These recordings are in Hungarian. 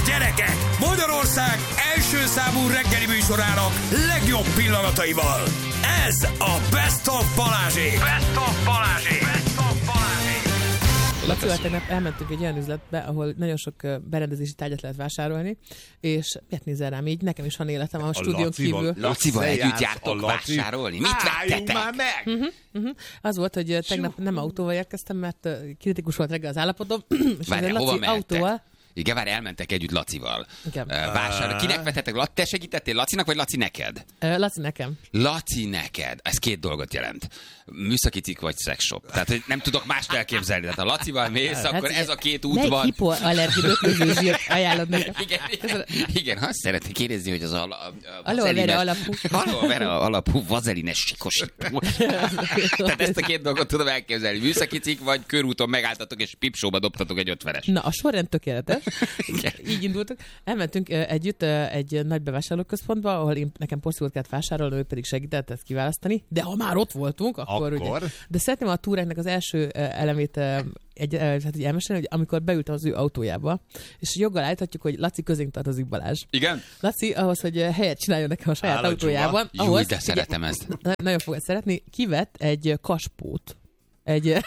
Gyerekek, Magyarország első számú reggeli műsorának legjobb pillanataival. Ez a Best of Balázsék. Best of Balázsék. Best of Balázsék. Lacival tegnap elmentünk egy olyan üzletbe, ahol nagyon sok berendezési tárgyat lehet vásárolni, és miért nézel rám így? Nekem is van életem a stúdión kívül. Lacival együtt jártok vásárolni? Mit vettetek? Már meg! Az volt, hogy tegnap nem autóval érkeztem, mert kritikus volt reggel az állapotom. Várjál, hova mentek? Autóval. Igen, várj, elmentek együtt Lacival. Vásárolni. Kinek vetettek? Te segítettél Lacinak, vagy Laci neked? Laci nekem. Laci neked. Ez két dolgot jelent. Műszaki cikk vagy szexshop. Tehát, hogy nem tudok mást elképzelni. Tehát ha Lacival mész, akkor ez a két út van. Melyik hipoallergi öklöző zsírt ajánlod nekem? Igen, azt szeretnék kérdezni, hogy az Aloe vera alapú vazelines sikosító. Tehát ezt a két dolgot tudom elképzelni. Műszaki cikk, vagy körúton megálltatok, és pipsóba dobtatok egy 50-es. Na, a sorrend tökéletes. Így indultunk. Elmentünk együtt egy nagy bevásárlóközpontba, ahol nekem porszívót kellett vásárolni, ő pedig segített ezt kiválasztani. De ha már ott voltunk, akkor... Ugye, de szeretném a túránknak az első elemét elmesélni, hogy amikor beültem az ő autójába, és joggal állíthatjuk, hogy Laci közénk tartozik, Balázs. Igen? Laci ahhoz, hogy helyet csináljon nekem a saját autójában. Jó, de szeretem ezt. Nagyon fogod szeretni. Kivett egy kaspót. Egy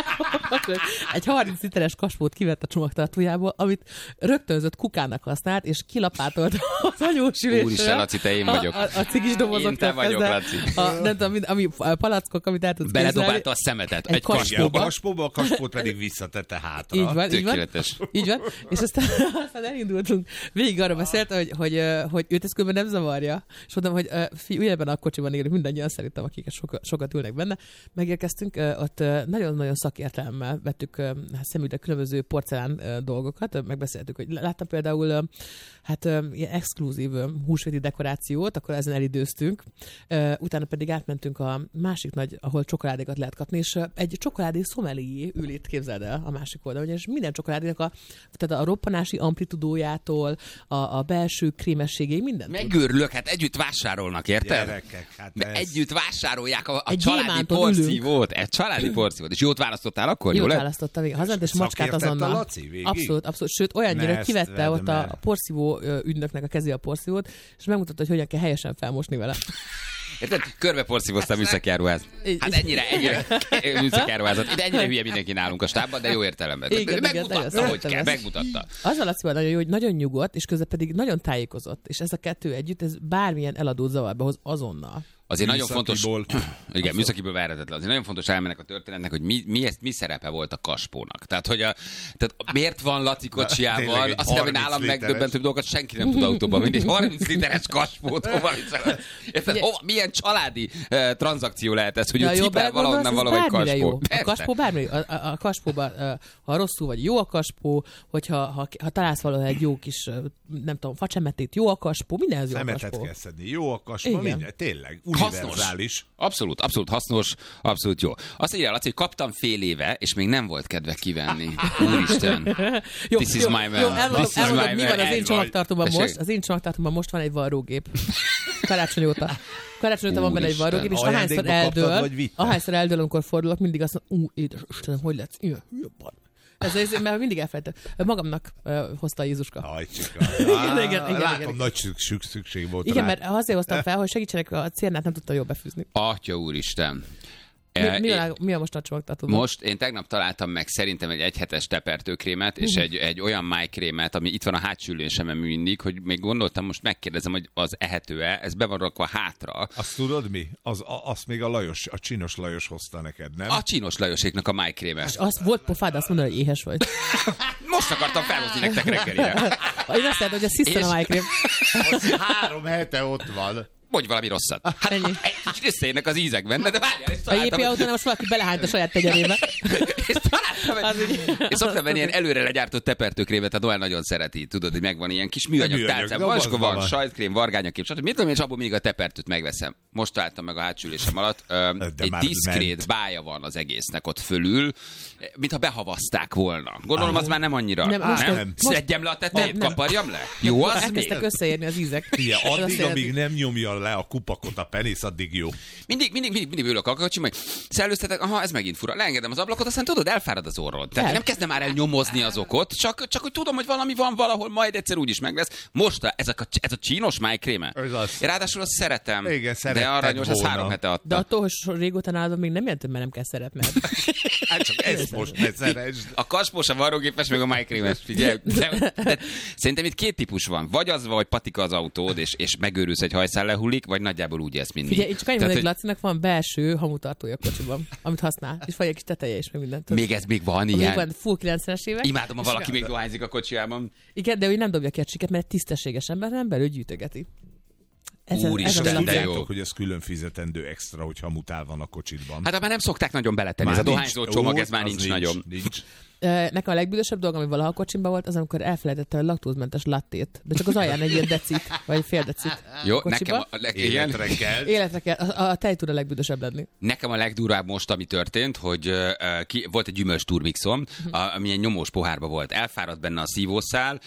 30 literes kaspót kivett a csomagtartójából, amit rögtönzött kukának használt, és kilapátolt az anyósülésre. Úristen, Laci, te én vagyok. A cigis dobozoktól én te vagyok, Laci. Nem tudom, ami palackok, amit el tudsz képzelni. Beledobálta a szemetet egy kaspóba, a kaspót pedig visszatette hátra. Így van, tökéletes. Így van. És aztán elindultunk. Végig arra beszélt, hogy őt ez különben nem zavarja. És mondtam, hogy ugyanebben a kocsiban élünk mindannyian, szerintem, akik sokat ülnek benne. Megérkeztünk, ott nagyon-nagyon szakértelemmel vettük szemügyre különböző porcelán dolgokat. Megbeszéltük, hogy láttam például ilyen exkluzív húsvéti dekorációt, akkor ezen elidőztünk. Utána pedig átmentünk a másik nagy, ahol csokoládékat lehet kapni, és egy csokoládé szomelié ül itt, képzeld el, a másik oldalon, és minden csokoládénak tehát a roppanási amplitudójától, a belső krémességéig, minden. Megőrülök, hát együtt vásárolnak, érted? Gyerekek, hát együtt vásárolják a családi porszívót. Egy családi porszívót. És jót választottál akkor? Jót választottam, igen. Hazament, és macskát azonnal. Abszolút. Sőt, olyannyira, hogy kivette ott a porszívó ügynöknek a kezé a porszívót, és megmutatta, hogy hogyan kell helyesen felmosni vele. Érted? Körbe porszívoztam műszakjáruház. Hát ennyire műszakjáruházat. Ide ennyire hülye mindenki nálunk a stábban, de jó értelemben. Megmutatta, hogy kell, megmutatta. Az a Lacival nagyon jó, hogy nagyon nyugodt, és közben pedig nagyon tájékozott. És ez a kettő együtt, ez bármilyen eladót zavarba hoz azonnal. Azért nagyon fontos, igen, műszakiból várhatatlan. Azért nagyon fontos elmennek a történetnek, hogy mi szerepe volt a kaspónak. Tehát miért van Laci kocsijával, azt hiszem, hogy nálam megdöbbentőbb dolgokat senki nem tud autóban vinni. Egy 30 literes kaspót, hova viszont. Milyen családi tranzakció lehet ez, hogy ő cipel valahonnan valahogy kaspó. A kaspó bármi. A kaspóban, ha rosszul vagy, jó a kaspó, hogyha találsz valahol egy jó kis, nem tudom, facsemetét, jó a kaspó, mindenhez jó a kaspó. Szemetet kell szedni, jó a kaspó, minden, tényleg. Hasznos. Abszolút hasznos, abszolút jó. Azt írja, Laci, hogy kaptam fél éve, és még nem volt kedve kivenni. Úristen. This is my man. Elmondom, mi van az én csomagtartóban most? Az én csomagtartóban most van egy varrógép. Karácsony óta van benne egy varrógép, és ahányszor eldől, amikor fordulok, mindig azt mondom, Istenem, hogy lesz? Ilyen, ez mert mindig elfelejtem. Magamnak hozta a Jézuska. Igen, látom, nagy szükség volt igen, rá. Mert azért hoztam fel, hogy segítsenek, a cérnát nem tudta jól befűzni. Atya úristen. Mi a most a csomagtartóban? Most én tegnap találtam meg szerintem egy egyhetes tepertőkrémet, és egy olyan májkrémet, ami itt van a hátsülésemen mindig, hogy még gondoltam, most megkérdezem, hogy az ehető-e, ez be van rakva hátra. Azt tudod mi? Azt még a Csinos Lajos hozta neked, nem? A Csinos Lajoséknak a májkréme. Az volt pofád azt mondani, hogy éhes vagy. Most akartam felhozni nektek reggelire. Én azt mondtam, hogy a sziszten a májkrém. 3 hete ott van. Mondj valami rosszat. Hát egy kicsit összeérnek az ízek benne, de várjál, és találtam. A JP autónál most valaki belehányt a saját tegyerébe. És szoktam venni ilyen előre legyártott tepertőkrémet, tehát olyan nagyon szereti, tudod, hogy megvan ilyen kis műanyag tálcám. Vaskó van, sajtkrém, vargányakrém, stb. Mit tudom én, és abból még a tepertőt megveszem. Most találtam meg a hátsülésem alatt. Egy diszkrét bája van az egésznek ott fölül, mintha behavazták volna. Gondolom, az már nem annyira. Nem. Szedjem le a tetejét, kaparjam le? Jó, az elkezdtek összeérni az ízek. Addig, amíg nem nyomja le a kupakot a penész, addig jó. Mindig ülök a kocsim, hogy szellőztetek, aha, ez megint fura. Leengedem az ablakot, aztán tudod, elfárad az az orrod. Tehát nem kezdem már el nyomozni az okot, csak hogy tudom, hogy valami van valahol, majd egyszer úgyis meg lesz. Most ez a csínos májkréme. Ráadásul azt szeretem. Igen, de aranyos, ez 3 hete adta. De attól, hogy régóta nálad még nem jelent, mert nem kell szeretned. Hát csak ezt most ne szeresd. A kaspós, a varrógépes, meg a májkrémes. Figyelj. De szerintem itt 2 típus van. Vagy az, hogy patika az autód, és megőrülsz, egy hajszál lehullik, vagy nagyjából úgy ezt mindig. Figyelj, csak annyi van, hogy Lacinak van belső hamutartója a kocsiban, amit használ. És vagy egy kis teteje is, meg mindent. Még ez még van ilyen. Még van full 90-es évek. Imádom, ha valaki még dohányzik a kocsijában. Igen, de ő nem dobja ki a csiket, mert egy tisztességes ember nem belül gyűjtögeti. Úristen, de jó. Hogy ez külön fizetendő extra, hogy hamutál van a kocsidban. Hát már nem szokták nagyon beletenni. Ez a dohányzó csomag, ez már nincs nagyon. Nekem a legbüdösebb dolog, ami valaha a kocsimban volt, az, amikor elfelejtettem a laktózmentes lattét. De csak az alján egy ilyen decit, vagy fél decit. Jó, nekem életre kell. A tej tud a legbüdösebb lenni. Nekem a legdurvább most, ami történt, hogy volt egy gyümölcs turmixom, ami egy nyomós pohárba volt. Elfáradt benne a szívószál,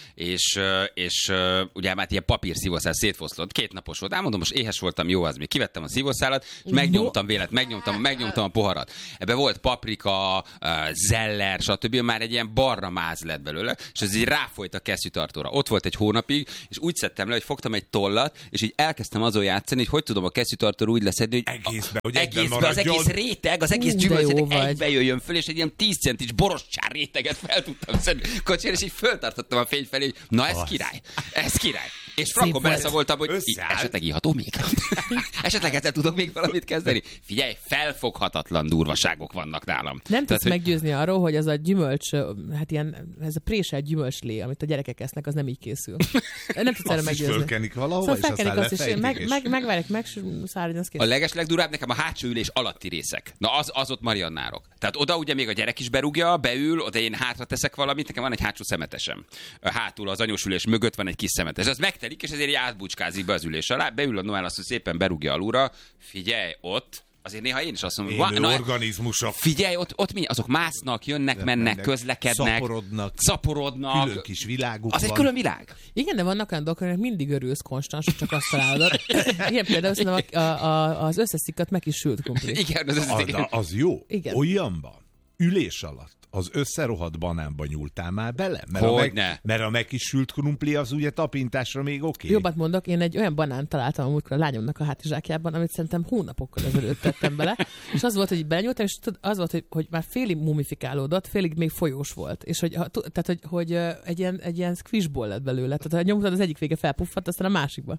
és ugye már ilyen papír szívószál szétfoszlott. 2 napos volt. Elmondom, most éhes voltam, jó az még. Kivettem a szívószálat, és megnyomtam a poharat. Ebbe volt paprika, zeller, stb. Már egy ilyen barna máz lett belőle, és ez így ráfolyt a kesztyűtartóra. Ott volt egy hónapig, és úgy szedtem le, hogy fogtam egy tollat, és így elkezdtem azon játszani, hogy tudom a kesztyűtartóra úgy leszedni, hogy egészbe az egész réteg, az egész gyümölcsréteg egybe jöjjön föl, és egy ilyen 10 centis borostyár réteget fel tudtam szedni kocsira, és így föltartottam a fény felé, hogy na ez király. És frankon beleszagoltam, hogy esetleg iható még. Esetleg ezzel tudok még valamit kezdeni. Figyelj, felfoghatatlan durvaságok vannak nálam. Nem tudsz meggyőzni arról, hogy az a gyümölcs, hát ilyen, ez a préselt gyümölcslé, amit a gyerekek esznek, az nem így készül. Nem tudsz erre meggyőzni. Azt is fölkenik valahova, szóval és aztán lefejtik. Megvárják, megszállítani, az kész. A legeslegdurább nekem a hátsó ülés alatti részek. Na az ott mariannárok. Tehát oda ugye még a gyerek is berúgja, beül, oda én hátra teszek valamit, nekem van egy hátsó szemetesem. Hátul az anyós ülés mögött van egy kis szemetes. Az megtelik, és ezért így átbucskázik be az ülés alá. Beül a Noel, azt, hogy szépen berúgja alulra. Figyelj, ott azért néha én is azt mondom, hogy organizmusok. Figyelj, ott mi? Azok másznak, jönnek, mennek, közlekednek. Szaporodnak. Külön kis világuk az van. Egy külön világ. Igen, de vannak olyan dolgok, hogy mindig örülsz konstans, csak azt találod. Igen, például szerintem az összeszikkat meg is sült krumpli. Igen, az jó. Igen. Olyanban, ülés alatt, az összerohadt banánba nyúltál már bele? Mert a megkisült krumpli az ugye tapintásra még oké. Jobbat mondok, én egy olyan banánt találtam a múltkor a lányomnak a hátizsákjában, amit szerintem hónapokkal ezelőtt tettem bele, és az volt, hogy így belenyúltam, és az volt, hogy már félig mumifikálódott, félig még folyós volt, és hogy egy ilyen squishball lett belőle, tehát ha nyomtad, az egyik vége felpuffadt, aztán a másikba.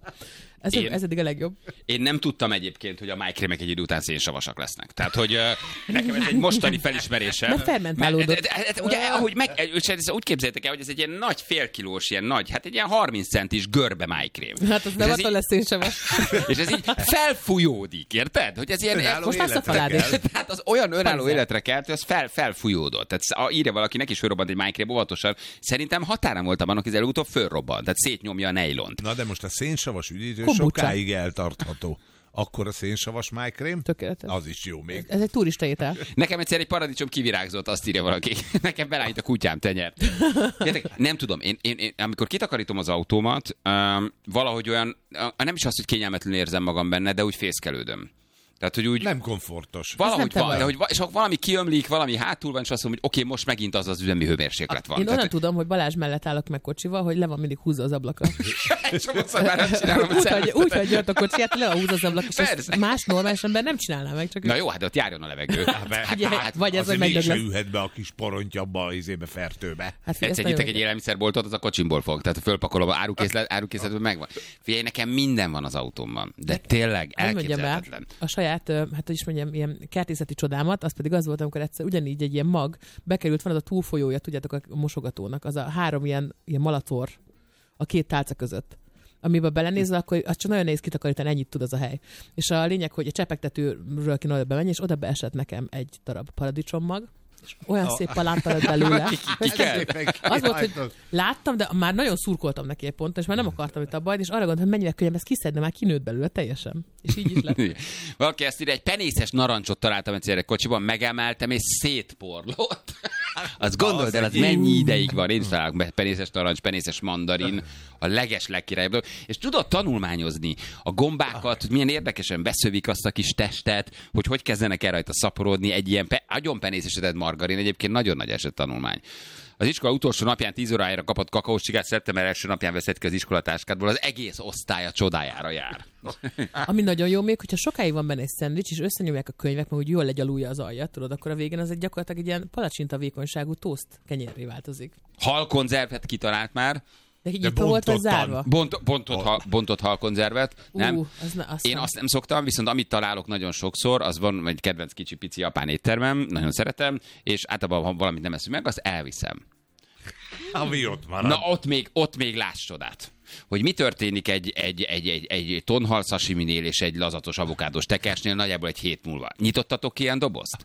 Ez eddig a legjobb. Én nem tudtam egyébként, hogy a májkrémek egy idő után szénsavasak lesznek. Tehát, hogy nekem ez egy mostani felismerésem. Mert fermentálódott. Ugye, ahogy úgy képzeljétek el, hogy ez egy ilyen nagy félkilós, hát egy ilyen 30 centis görbe májkrém. Hát az nem attól lesz szénsavas. És ez így felfújódik, érted? Hogy ez ilyen most lesz a falád is. Tehát az olyan önálló életre kelt, hogy az felfújódott. Tehát írja valaki, neki is fölrobbant egy májkrém, óvatosan. Szerintem határán voltam annak, hogy előutóbb fölrobbant. Tehát szétnyomja a nejlont. Na de most a szénsavas üdítő sokáig eltartható. Akkor a szénsavas májkrém? Tökéletes. Az is jó még. Ez egy turista étel. Nekem egyszer egy paradicsom kivirágzott, azt írja valaki. Nekem belállít a kutyám tenyert. Nem tudom, én amikor kitakarítom az autómat, valahogy olyan, nem is azt, hogy kényelmetlenül érzem magam benne, de úgy fészkelődöm. Tehát, hogy úgy... Nem komfortos. Valahogy van, de hogy és ha valami kiömlik, valami hátul van, és azt mondom, hogy oké, most megint az üzemi hőmérséklet van. Én onnan tudom, hogy Balázs mellett állok meg kocsival, hogy le van mindig húzza az ablaka. Úgy, hogy jött a kocsiját, le van húzza az ablak, és más normális ember nem csinálná meg. Csak na jó, hát de ott járjon a levegő. Vagy ez, hogy megdög lesz. Ülhet be a kis poronytyabba, a fertőbe. Egyszer nyitok egy élelmiszerboltot, az a kocsimból fog. Tehát fölpakolom, árukészletben megvan. Figyelj, nekem minden van az autómban. De tényleg elképzelhetetlen. Hát is mondjam, ilyen kertészeti csodámat, az pedig az volt, amikor egyszer ugyanígy egy ilyen mag bekerült, van az a túlfolyója, tudjátok, a mosogatónak, az a 3 ilyen malacor a 2 tálca között. Amiben belenézel, akkor az csak nagyon nehéz kitakarítani, ennyit tud az a hely. És a lényeg, hogy a csepegtetőről kéne oda bemenni, és oda beesett nekem egy darab paradicsommag, és olyan szép palánta lett belőle. Az volt, hogy láttam, de már nagyon szurkoltam neki egy ponton, és már nem akartam itt abba, és arra gondoltam, hogy mennyire könnyebb ezt kiszedni, már kinőtt belőle teljesen. És így is lett. Valaki ezt írja, egy penészes narancsot találtam egyszer egy kocsiban, megemeltem, és szétporlott. Azt gondold el, az mennyi ideig van. Én is találok penészes narancs, penészes mandarin, a legkirályabb. És tudod tanulmányozni a gombákat, hogy milyen érdekesen beszövik azt a kis testet, hogy kezdenek el rajta szaporodni egy ilyen agyon penészesedett margarin. Egyébként nagyon nagy eset tanulmány. Az iskola utolsó napján 10 órájára kapott kakaócsigát, szeptember első napján veszett ki az iskolatáskádból, az egész osztálya csodájára jár. Ami nagyon jó még, hogyha sokáig van benne egy szendvics, és összenyomják a könyvek, mert hogy jól legyalulja az aljat, tudod, akkor a végén az egy gyakorlatilag egy ilyen palacsinta vékonyságú toast kenyérré változik. Halkonzervet kitalált már. De így nyitva volt vagy zárva? Bontott halkonzervet. Nem. Én azt nem szoktam, viszont amit találok nagyon sokszor, az van egy kedvenc kicsi pici japán éttermem, nagyon szeretem, és általában, ha valamit nem eszünk meg, azt elviszem. Ami ott marad. Na, ott még láss csodát. Hogy mi történik egy tonhal sashiminél és egy lazatos avokádós tekersnél nagyjából egy hét múlva. Nyitottatok ki ilyen dobozt?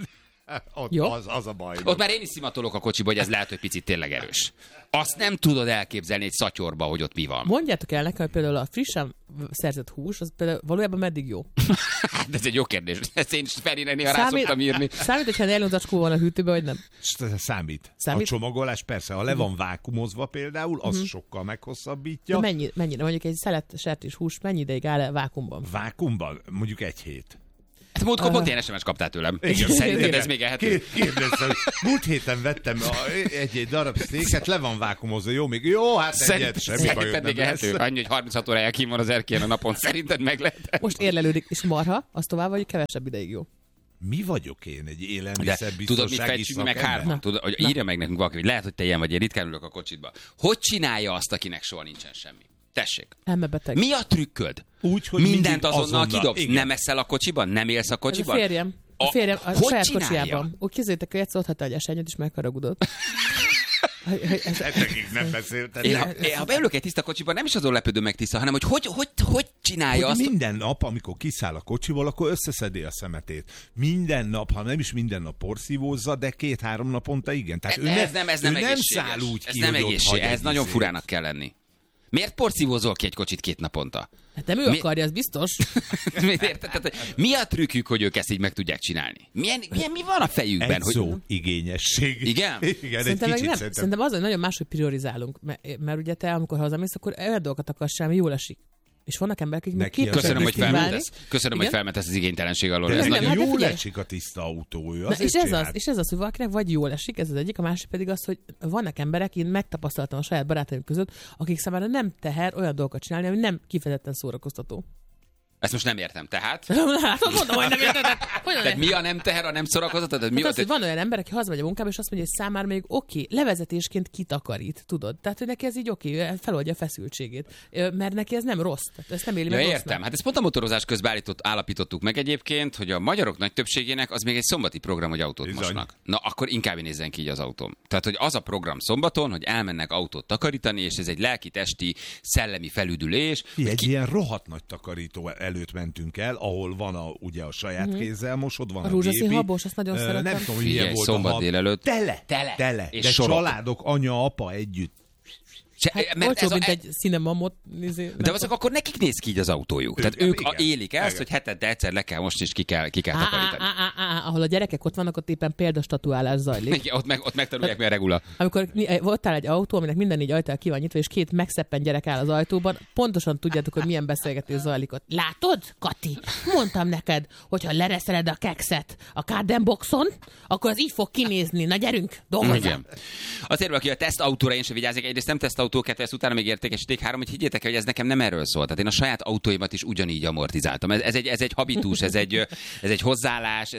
Az a baj. Ott már én is szimatolok a kocsiba, hogy ez lehet, hogy picit tényleg erős. Azt nem tudod elképzelni egy szatyorba, hogy ott mi van. Mondjátok el nekem, hogy például a frissen szerzett hús, az például valójában meddig jó? Hát ez egy jó kérdés. Ezt én is Ferinek néha rá szoktam írni. Számít, hogyha nylon zacskó van a hűtőben, vagy nem? Számít. A csomagolás persze, ha le van vákumozva például, az sokkal meghosszabbítja. Mennyire? Mondjuk egy szelet sertés hús mennyi ideig áll vákumban? Vákumban? Mondjuk egy hét. Hát múltkor pont ilyen SMS kaptál tőlem. Igen, szerinted ez még ehető? Kérdeztem, múlt héten vettem egy darab sztéket, le van vákumozva, jó, még jó, hát egyet, semmi bajod még ehető? Annyi, hogy 36 órája kín van az erkélyen a napon, szerinted meg lehet? Most érlelődik, és marha, az tovább vagy kevesebb ideig jó. Mi vagyok én? Egy élelmiszerbiztonsági szakember? Meg hárman. Tudod, hogy írja meg nekünk valaki, hogy lehet, hogy te ilyen vagy, én ritkán ülök a kocsitba. Hogy csinálja azt, akinek soha nincsen semmi? Tessék. Elmebeteg. Mi a trükköd? Úgy, hogy mindent azonnal kidobsz. Igen. Nem eszel a kocsiban? Nem élsz a kocsiban? A férjem a saját kocsijában. Úgy képzeljétek, hogy egyszer otthatta egy esernyőt, és megharagudott. Nekik nem beszéltem. Ha beülök egy tiszta kocsiban, nem is azon lepődöm meg tiszta, hanem hogy csinálja hogy azt. Minden nap, amikor kiszáll a kocsival, akkor összeszedi a szemetét. Minden nap, ha nem is minden nap porszívózza, de 2-3 naponta igen. Tehát ez nem száll úgy ez ki, nem egészség, ez nagyon furának kell lenni. Miért porszívózol ki egy kocsit 2 naponta? Hát nem ő akarja, az biztos. Mi a trükkük, hogy ők ezt így meg tudják csinálni? Mi van a fejükben? Egy szó, igényesség. Igen? Igen, szerintem az, hogy nagyon máshogy priorizálunk. Mert ugye te, amikor hazamész, akkor olyan dolgokat akarsz sem, jól esik. És vannak emberek, akik Köszönöm, hogy felmentesz az igénytelenség alól. Ez nagyon jól esik a tiszta autó. És ez az, hogy valakinek vagy jól esik, ez az egyik, a másik pedig az, hogy vannak emberek, én megtapasztaltam a saját barátaim között, akik számára nem teher olyan dolgokat csinálni, ami nem kifejezetten szórakoztató. Ezt most nem értem, tehát? Hát, mondom, hogy nem érted. Tehát mi a nem teher, a nem szórakoztató? Hát van olyan ember, aki hazamegy a munkába, és azt mondja, hogy számára még oké, levezetésként kitakarít, tudod? Tehát, hogy neki ez így oké, feloldja a feszültségét. Mert neki ez nem rossz. Tehát ezt nem éli meg rossznak. Értem. Hát ezt pont a motorozás közben állapítottuk meg egyébként, hogy a magyarok nagy többségének az még egy szombati program, hogy autót mosnak. Na, akkor inkább nézzen ki így az autóm. Tehát, hogy az a program szombaton, hogy elmennek autót takarítani, és ez egy lelki, testi, szellemi felüdülés. Egy ilyen rohadt nagy takarító előtt mentünk el, ahol van ugye a saját kézzel mosod, van a rózsaszín habos, azt nagyon szeretem. Nem tudom, hogy milyen volt szombat délelőtt. Tele. És de sorok. családok, anya, apa együtt. Olcsóbb, mint egy cinemamot. De azok akkor nekik néz ki így az autójuk. Tehát ők élik ezt, hogy hetente egyszer le kell most, és ki kell takarítani. Ahol a gyerekek ott vannak, ott éppen példastatuálás zajlik. Ott megtanulják, mi a regula. Amikor ott áll egy autó, aminek minden 4 ajtó ki van nyitva, és 2 megszeppen gyerek áll az ajtóban, pontosan tudjátok, hogy milyen beszélgetés zajlik ott. Látod, Kati? Mondtam neked, hogyha lereszeled a kekszet a Cardenboxon, akkor az így fog kinézni. Na gyerünk, dolgozzam. Azért valaki a tesztautóra én sem vigyázik, egyrészt nem tesztautó, 2, ezt utána még értékesíték 3, hogy higgyétek, hogy ez nekem nem erről szól. Tehát én a saját autóimat is ugyanígy amortizáltam. Ez egy habitus, ez egy hozzáállás,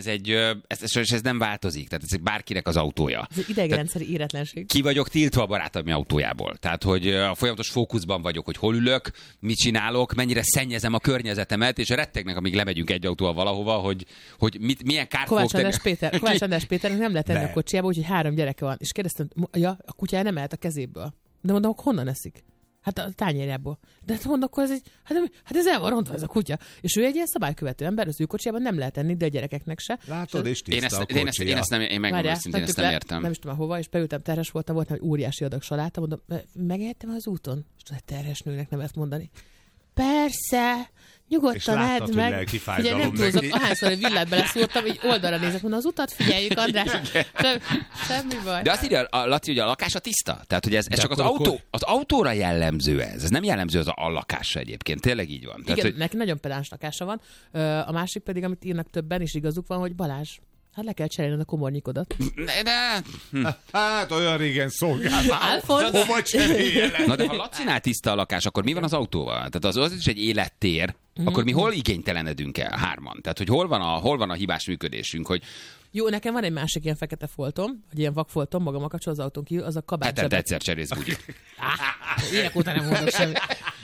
ez nem változik. Tehát ez bárkinek az autója. Ez egy idegrendszeri éretlenség. Ki vagyok tiltva a barátom autójából. Tehát, hogy a folyamatos fókuszban vagyok, hogy hol ülök, mit csinálok, mennyire szennyezem a környezetemet, és rettegnek, amíg lemegyünk egy autóval valahova, hogy milyen kárt fogok tenni. Kovács András Péternek nem lehet tenni a kocsiába, úgyhogy 3 gyereke van. És kérdeztem, a kutyája nem mehet a kezéből. De mondom, honnan eszik? Hát a tányérjából. De hát mondom, akkor ez ez el van rontva ez a kutya. És ő egy ilyen szabálykövető ember, az ő kocsijában nem lehet enni, de a gyerekeknek se. Látod, és tiszta a kocsija. Én megmondom, őszintén ezt nem értem. Nem is tudom hova, és beültem, terhes voltam, volt egy óriási adag saláta, mondom, megehettem az úton? És tudod, terhes nőnek nem ezt mondani. persze, nyugodtan edd meg. Ugye nem túlzott, ahányszor egy villát beleszúrtam, így oldalra nézett, mondom, az utat figyeljük, András. Semmi baj. De azt írja, Laci, hogy a lakása tiszta? Tehát, hogy ez csak az autóra jellemző ez. Ez nem jellemző az a lakásra egyébként. Tényleg így van. Igen, neki nagyon pedáns lakása van. A másik pedig, amit írnak többen, és igazuk van, hogy Balázs, hát le kell cserélned a komornyikodat. Hát olyan régen szolgáltál. Hova cseréljelek? Na de ha Lacinál tiszta a lakás, akkor mi van az autóval? Tehát az is egy élettér, akkor mi hol igénytelenedünk el hárman? Tehát, hogy hol van a hibás működésünk, hogy jó, nekem van egy másik ilyen fekete foltom, hogy ilyen vakfoltom, magam a kapcsol az autón kívül, az a kabátzsebek. Hát egyszer cserélsz bugyit. Évek óta nem mondok semmit.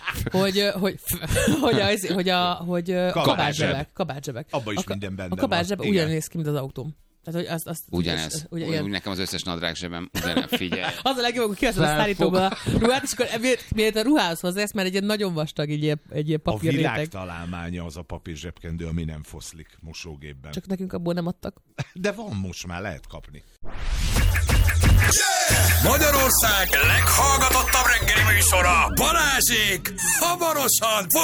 Hogy kabátzsebek. Abban is minden benne van. A kabátzsebek ugyan néz ki, mint az autóm. Tehát, hogy azt ugyanez. Úgy nekem az összes nadrág zsebem ugyanez, figyelj. Az a legjobb, hogy kiveszed a szállítóba a ruhát, és akkor miért a ruhához hozzász, mert egy ilyen nagyon vastag, egy ilyen papírréteg. A világ találmánya az a papír zsebkendő, ami nem foszlik mosógépben. Csak nekünk abból nem adtak. De van most már, lehet kapni. Magyarország leghallgatottabb reggeli műsora, Balázsék hamarosan